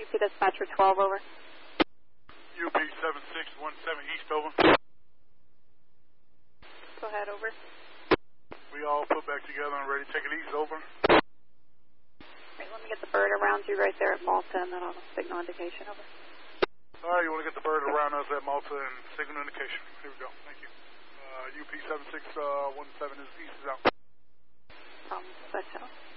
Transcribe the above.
UP Dispatcher 12, over. UP 7617 East, over. Go ahead, over. We all put back together and ready to take it east, over. Right, let me get the bird around you right there at Malta, and then I'll signal indication, over. Alright, you want to get the bird around us at Malta and signal indication. Here we go, thank you. UP 7617 is east, is out. That's out.